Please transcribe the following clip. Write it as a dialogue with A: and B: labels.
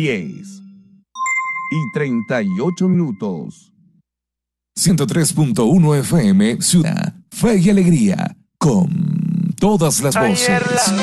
A: 10:38.
B: 103.1 FM Ciudad. Fe y alegría con todas las voces.